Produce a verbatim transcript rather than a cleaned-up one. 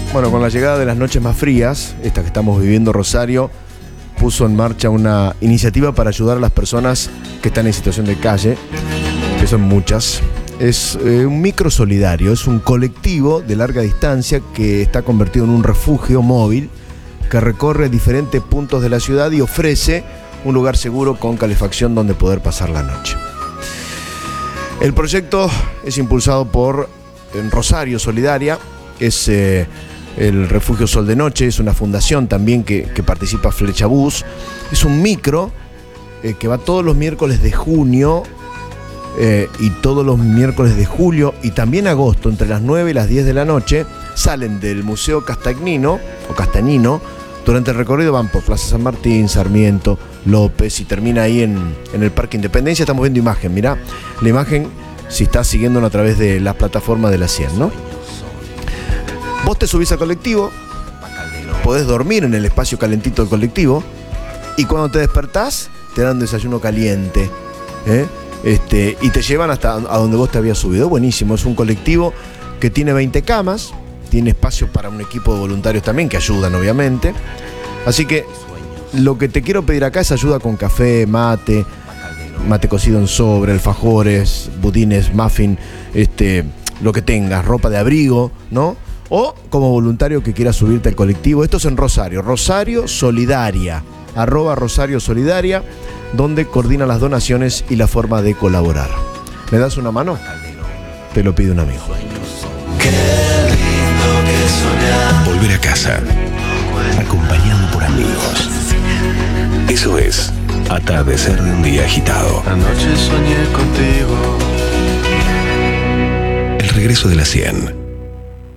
Bueno, con la llegada de las noches más frías, esta que estamos viviendo, Rosario puso en marcha una iniciativa para ayudar a las personas que están en situación de calle, que son muchas. Es eh, un micro solidario, es un colectivo de larga distancia que está convertido en un refugio móvil que recorre diferentes puntos de la ciudad y ofrece un lugar seguro con calefacción donde poder pasar la noche. El proyecto es impulsado por en Rosario Solidaria, es eh, el Refugio Sol de Noche, es una fundación también que, que participa Flecha Bus. Es un micro eh, que va todos los miércoles de junio eh, y todos los miércoles de julio y también agosto, entre las nueve y las diez de la noche, salen del Museo Castagnino o Castañino. Durante el recorrido van por Plaza San Martín, Sarmiento, López y termina ahí en, en el Parque Independencia. Estamos viendo imagen, mirá la imagen si estás siguiéndolo a través de las plataformas de la cien, ¿no? Vos te subís al colectivo, podés dormir en el espacio calentito del colectivo y cuando te despertás te dan desayuno caliente, ¿eh? este, y te llevan hasta a donde vos te habías subido. Buenísimo, es un colectivo que tiene veinte camas, tiene espacio para un equipo de voluntarios también que ayudan obviamente. Así que lo que te quiero pedir acá es ayuda con café, mate, mate cocido en sobre, alfajores, budines, muffin, este, lo que tengas, ropa de abrigo, ¿no? O como voluntario que quiera subirte al colectivo. Esto es en Rosario, Rosario Solidaria, arroba Rosario Solidaria, donde coordina las donaciones y la forma de colaborar. ¿Me das una mano? Te lo pide un amigo. Volver a casa, acompañado por amigos. Eso es atardecer de un día agitado. Anoche soñé contigo. El regreso de la cien.